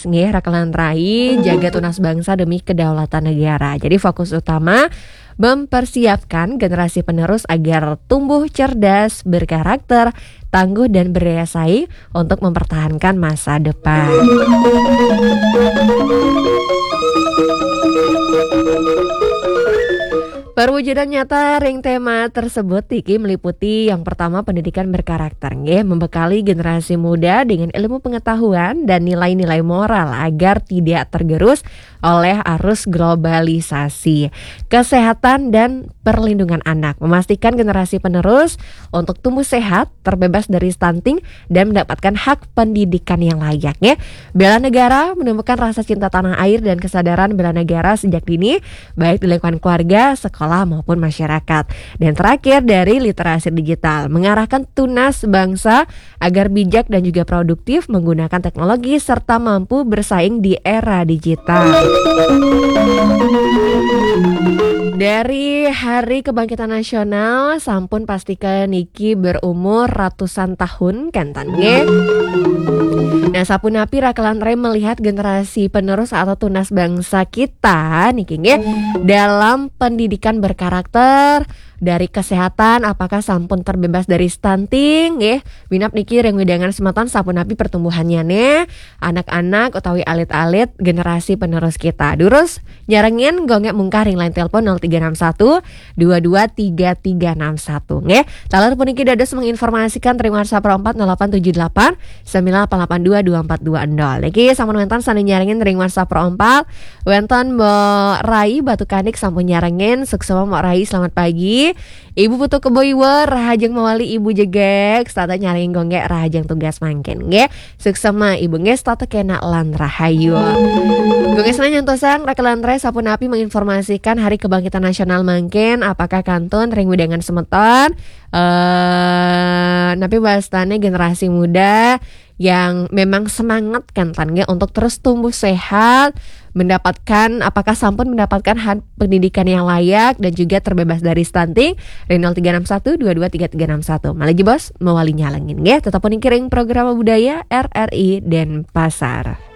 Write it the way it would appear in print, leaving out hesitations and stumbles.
nggih rakalan rai jaga tunas bangsa demi kedaulatan negara. Jadi fokus utama mempersiapkan generasi penerus agar tumbuh cerdas, berkarakter, tangguh dan berdaya saing untuk mempertahankan masa depan. Perwujudan nyata ring tema tersebut Tiki meliputi yang pertama pendidikan berkarakter nggih, membekali generasi muda dengan ilmu pengetahuan dan nilai-nilai moral agar tidak tergerus oleh arus globalisasi. Kesehatan dan perlindungan anak, memastikan generasi penerus untuk tumbuh sehat, terbebas dari stunting dan mendapatkan hak pendidikan yang layak ya. Bela negara, menemukan rasa cinta tanah air dan kesadaran bela negara sejak dini baik di lingkungan keluarga, sekolah maupun masyarakat. Dan terakhir dari literasi digital, mengarahkan tunas bangsa agar bijak dan juga produktif menggunakan teknologi serta mampu bersaing di era digital. Dari Hari Kebangkitan Nasional, sampun pastikan niki berumur ratusan tahun kentan nggih. Nah, sapunapi rakalan rem melihat generasi penerus atau tunas bangsa kita niki nggih dalam pendidikan berkarakter, dari kesehatan apakah sampun terbebas dari stunting nggih. Winap niki reng wedangan sematan sapunapi pertumbuhannya nih anak-anak utawi alit-alit generasi penerus kita. Durus nyarengin gongek mungkaring line telepon 0361 223361 nggih. Talar puniki dados menginformasikan terima WhatsApp 0878 9882 2420. Niki sampun wonten sane nyarengin ring WhatsApp 4 wonten Mbok Rai Batu Kanik sampun nyarengin suksema Mbok Rai selamat pagi. Ibu Putu Keboiwer rahajeng mawali Ibu Jegek stata nyarengin gonggek rahajeng tugas mangken nggih. Suksema Ibu nggih stata kena lan rahayu. Gongesna nyantosan rakalan re sapunapi menginformasikan Hari Kebangkitan Nasional mangken apakah kantun ring wedangan semeton napi bahasane generasi muda yang memang semangat kan untuk terus tumbuh sehat, mendapatkan apakah sampun mendapatkan hak pendidikan yang layak dan juga terbebas dari stunting. Renal 361 223361. Malagi bos mewali nyalengin nggih, tetap kiring program budaya RRI Denpasar.